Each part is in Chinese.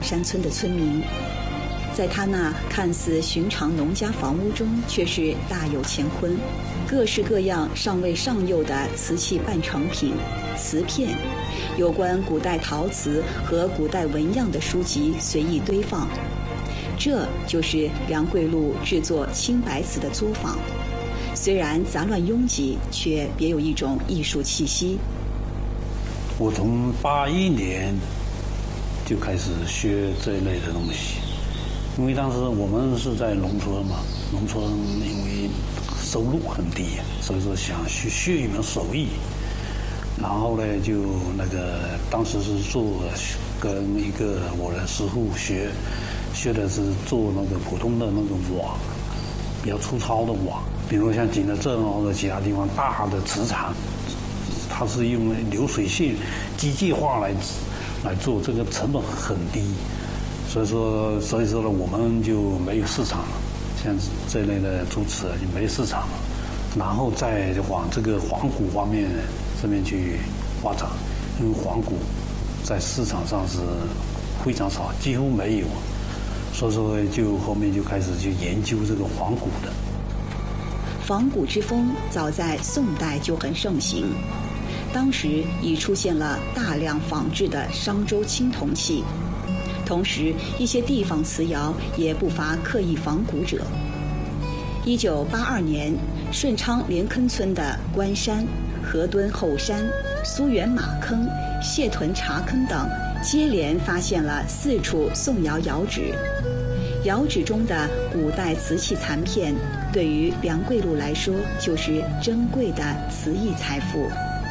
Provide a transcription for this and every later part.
山村的村民。在他那看似寻常农家房屋中，却是大有乾坤，各式各样尚未上釉的瓷器半成品、瓷片，有关古代陶瓷和古代纹样的书籍随意堆放。这就是梁桂禄制作青白瓷的作坊，虽然杂乱拥挤，却别有一种艺术气息。 我从81年就开始学这一类的东西，因为当时我们是在农村嘛，农村因为收入很低，所以说想学一门手艺。然后呢，就当时是跟一个我的师傅学的是做那个普通的那个瓦，比较粗糙的瓦，比如像景德镇或者其他地方大的瓷厂，它是用流水线机械化来做，这个成本很低，所以说呢，我们就没有市场了，像这类的铸瓷就没市场了，然后再往这个仿古方面这边去发展，因为仿古在市场上是非常少，几乎没有，所以说就后面就开始去研究这个仿古的。 仿古之风早在宋代就很盛行，当时已出现了大量仿制的商周青铜器，同时一些地方瓷窑也不乏刻意仿古者。1982年，顺昌连坑村的关山、河墩后山、苏园马坑、谢屯茶坑等接连发现了4处宋窑窑址。窑址中的古代瓷器残片，对于梁桂禄来说就是珍贵的瓷艺财富。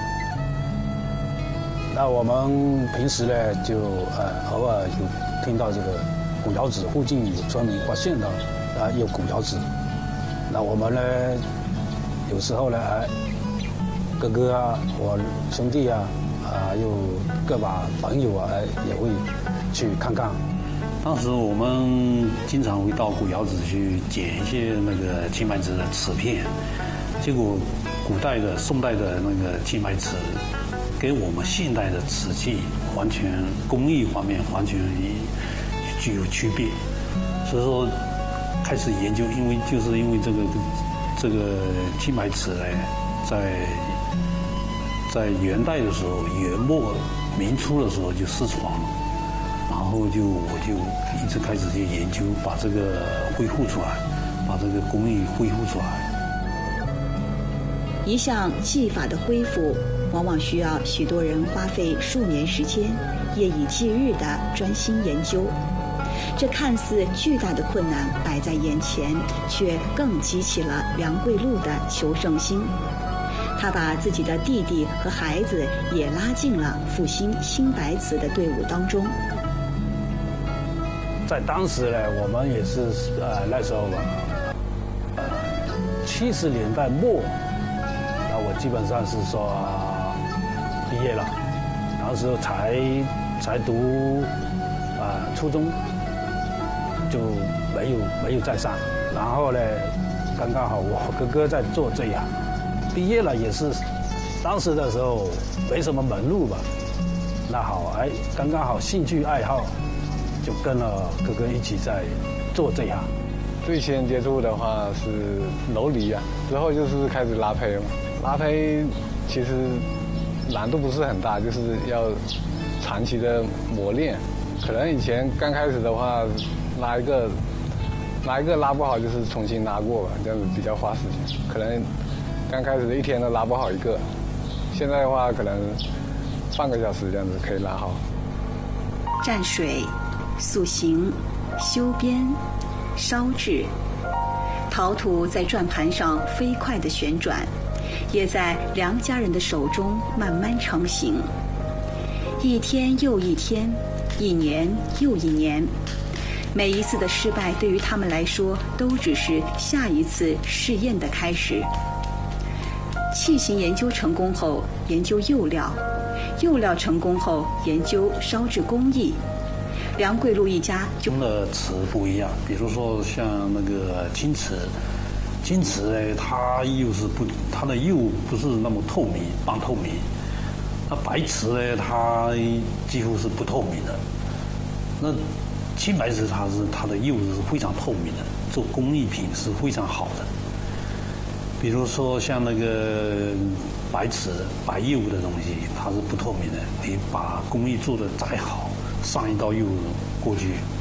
那我们平时呢，就偶尔有听到这个古窑址附近有村民发现到有古窑址，那我们呢有时候呢哥哥啊，我兄弟啊，又各把朋友啊，也会去看看。 当时我们经常会到古窑址去捡一些那个青白瓷的瓷片，结果古代的宋代的那个青白瓷跟我们现代的瓷器完全工艺方面完全具有区别，所以说开始研究，因为这个青白瓷呢，在元代的时候，元末明初的时候就失传了，然后我就一直开始去研究，把这个恢复出来，把这个工艺恢复出来。 一项技法的恢复，往往需要许多人花费数年时间，夜以继日地专心研究。这看似巨大的困难摆在眼前，却更激起了梁桂禄的求胜心。他把自己的弟弟和孩子也拉进了复兴青白瓷的队伍当中。 在当时呢，我们也是那时候吧，70年代末，那我基本上是说毕业了，那时候才读初中，就没有再上。然后呢，刚刚好我哥哥在做这一行，毕业了也是当时的时候没什么门路吧，那好刚刚好兴趣爱好，就跟了哥哥一起在做这一行。 最先接触的话是楼梨啊，之后就是开始拉胚嘛。拉胚其实难度不是很大，就是要长期的磨练。可能以前刚开始的话，拉一个拉不好，就是重新拉过吧，这样子比较花时间。可能刚开始的一天都拉不好一个，现在的话可能半个小时这样子可以拉好。 蘸水、塑形、修边、烧制，陶土在转盘上飞快地旋转，也在梁家人的手中慢慢成型。一天又一天，一年又一年，每一次的失败对于他们来说都只是下一次试验的开始。器型研究成功后，研究釉料；釉料成功后，研究烧制工艺。梁桂禄一家就的瓷不一样，比如说像那个金瓷，金瓷呢，它的釉不是那么透明，半透明。那白瓷呢，它几乎是不透明的。 那青白瓷它的釉是非常透明的，做工艺品是非常好的。比如说像那个白瓷、白釉的东西，它是不透明的。你把工艺做得再好，上一道釉过去，